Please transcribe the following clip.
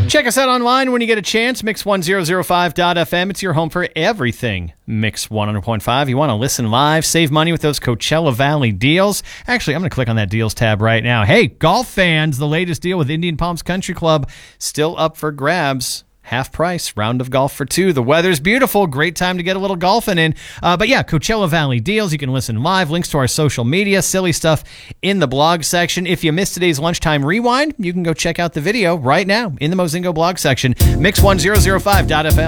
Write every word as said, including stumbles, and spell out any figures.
Check us out online when you get a chance, mix one zero five dot f m. It's your home for everything Mix one hundred point five. You want to listen live, save money with those Coachella Valley deals. Actually, I'm going to click on that deals tab right now. Hey, golf fans, the latest deal with Indian Palms Country Club still up for grabs. Half price, round of golf for two. The weather's beautiful. Great time to get a little golfing in. Uh, but yeah, Coachella Valley deals. You can listen live. Links to our social media, silly stuff in the blog section. If you missed today's lunchtime rewind, you can go check out the video right now in the Mozingo blog section. mix one zero zero five dot f m.